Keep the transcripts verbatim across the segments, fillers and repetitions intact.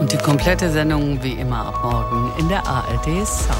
Und die komplette Sendung wie immer ab morgen in der A R D Sound.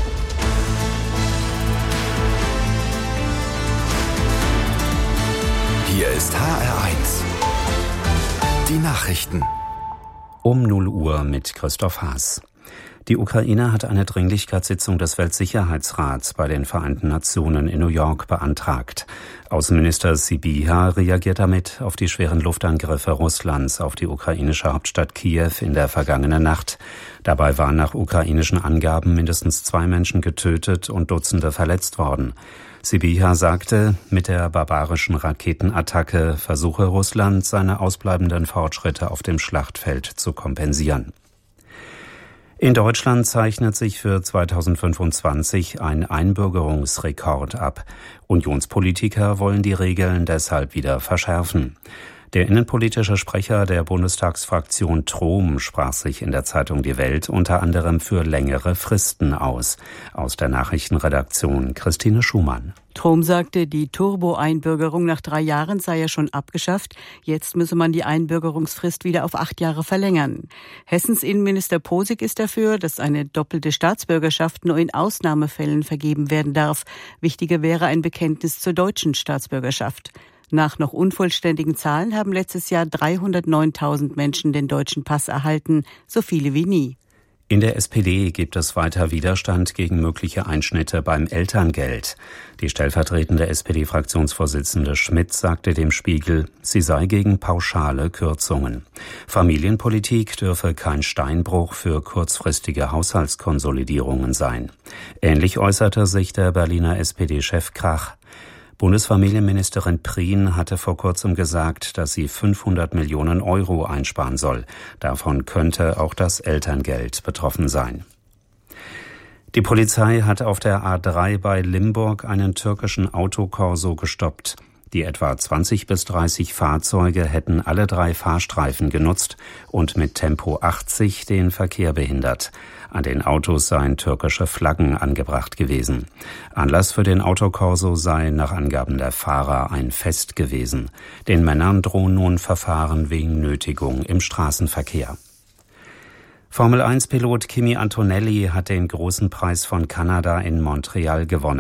Hier ist H R eins. Die Nachrichten. Um null Uhr mit Christoph Haas. Die Ukraine hat eine Dringlichkeitssitzung des Weltsicherheitsrats bei den Vereinten Nationen in New York beantragt. Außenminister Sybiha reagiert damit auf die schweren Luftangriffe Russlands auf die ukrainische Hauptstadt Kiew in der vergangenen Nacht. Dabei waren nach ukrainischen Angaben mindestens zwei Menschen getötet und Dutzende verletzt worden. Sybiha sagte, mit der barbarischen Raketenattacke versuche Russland, seine ausbleibenden Fortschritte auf dem Schlachtfeld zu kompensieren. In Deutschland zeichnet sich für zweitausendfünfundzwanzig ein Einbürgerungsrekord ab. Unionspolitiker wollen die Regeln deshalb wieder verschärfen. Der innenpolitische Sprecher der Bundestagsfraktion Trom sprach sich in der Zeitung Die Welt unter anderem für längere Fristen aus. Aus der Nachrichtenredaktion Christine Schumann. Trom sagte, die Turbo-Einbürgerung nach drei Jahren sei ja schon abgeschafft. Jetzt müsse man die Einbürgerungsfrist wieder auf acht Jahre verlängern. Hessens Innenminister Posig ist dafür, dass eine doppelte Staatsbürgerschaft nur in Ausnahmefällen vergeben werden darf. Wichtiger wäre ein Bekenntnis zur deutschen Staatsbürgerschaft. Nach noch unvollständigen Zahlen haben letztes Jahr dreihundertneuntausend Menschen den deutschen Pass erhalten, so viele wie nie. In der S P D gibt es weiter Widerstand gegen mögliche Einschnitte beim Elterngeld. Die stellvertretende S P D-Fraktionsvorsitzende Schmidt sagte dem Spiegel, sie sei gegen pauschale Kürzungen. Familienpolitik dürfe kein Steinbruch für kurzfristige Haushaltskonsolidierungen sein. Ähnlich äußerte sich der Berliner S P D-Chef Krach. Bundesfamilienministerin Prien hatte vor kurzem gesagt, dass sie fünfhundert Millionen Euro einsparen soll. Davon könnte auch das Elterngeld betroffen sein. Die Polizei hat auf der A drei bei Limburg einen türkischen Autokorso gestoppt. Die etwa zwanzig bis dreißig Fahrzeuge hätten alle drei Fahrstreifen genutzt und mit Tempo achtzig den Verkehr behindert. An den Autos seien türkische Flaggen angebracht gewesen. Anlass für den Autokorso sei nach Angaben der Fahrer ein Fest gewesen. Den Männern drohen nun Verfahren wegen Nötigung im Straßenverkehr. Formel eins Pilot Kimi Antonelli hat den Großen Preis von Kanada in Montreal gewonnen.